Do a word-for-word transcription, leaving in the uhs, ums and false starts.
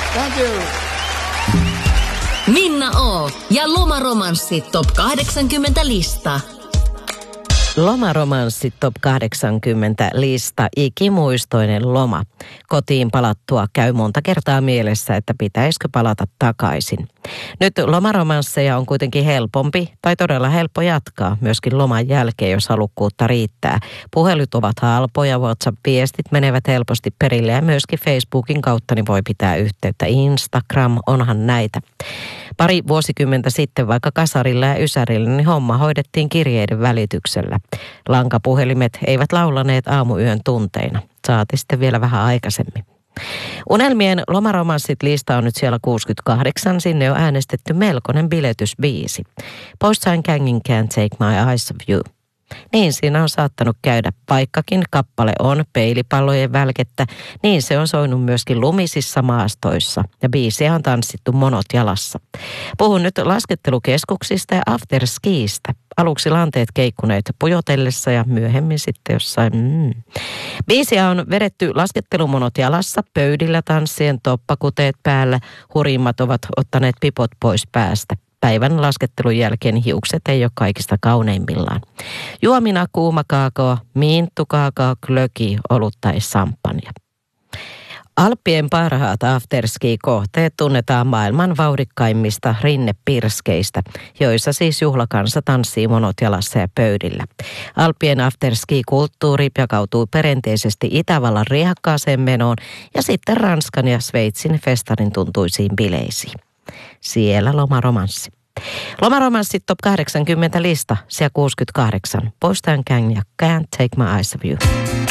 Thank you. Minna O. ja Lomaromanssi Top kahdeksankymmentä lista. Lomaromanssi Top kahdeksankymmentä lista, ikimuistoinen loma. Kotiin palattua käy monta kertaa mielessä, että pitäisikö palata takaisin. Nyt lomaromansseja on kuitenkin helpompi tai todella helppo jatkaa myöskin loman jälkeen, jos halukkuutta riittää. Puhelut ovat halpoja, WhatsApp-viestit menevät helposti perille ja myöskin Facebookin kautta niin voi pitää yhteyttä. Instagram, onhan näitä. Pari vuosikymmentä sitten vaikka kasarilla ja ysärillä, niin homma hoidettiin kirjeiden välityksellä. Lankapuhelimet eivät laulaneet aamuyön tunteina. Saati sitten vielä vähän aikaisemmin. Unelmien lomaromanssit lista on nyt siellä kuusikymmentäkahdeksan. Sinne on äänestetty melkoinen biletysbiisi. Poissain Gangin Can't Take My Eyes Off You. Niin siinä on saattanut käydä, vaikkakin kappale on peilipallojen välkettä, niin se on soinut myöskin lumisissa maastoissa ja biisiä on tanssittu monot jalassa. Puhun nyt laskettelukeskuksista ja afterskiistä. Aluksi lanteet keikkuneet pujotellessa ja myöhemmin sitten jossain. Mm. Biisiä on vedetty laskettelumonot jalassa, pöydillä tanssien, toppakuteet päällä. Hurjimmat ovat ottaneet pipot pois päästä. Päivän laskettelun jälkeen hiukset ei ole kaikista kauneimmillaan. Juomina kuuma kaakao, minttu kaakao, klöki, olut tai sampania. Alppien parhaat afterski-kohteet tunnetaan maailman vauhdikkaimmista rinnepirskeistä, joissa siis juhlakansa tanssii monot jalassa ja pöydillä. Alppien afterski-kulttuuri jakautuu perinteisesti Itävallan riehakkaaseen menoon ja sitten Ranskan ja Sveitsin festarin tuntuisiin bileisiin. Siellä lomaromanssi. Lomaromanssi Top kahdeksankymmentä lista, siellä kuusikymmentäkahdeksan. Poistain Gang ja Can't Take My Eyes Off You.